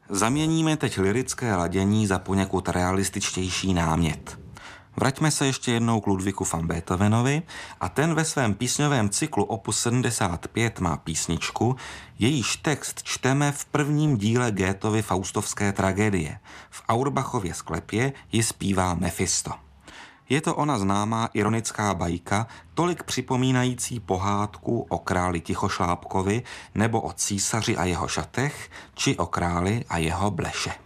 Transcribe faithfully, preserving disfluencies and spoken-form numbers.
Zaměníme teď lyrické ladění za poněkud realističtější námět. Vraťme se ještě jednou k Ludwigu van Beethovenovi a ten ve svém písňovém cyklu opus sedmdesát pět má písničku, jejíž text čteme v prvním díle Goethovy Faustovské tragédie. V Auerbachově sklepě ji zpívá Mephisto. Je to ona známá ironická bajka, tolik připomínající pohádku o králi Tichošlápkovi nebo o císaři a jeho šatech, či o králi a jeho bleše.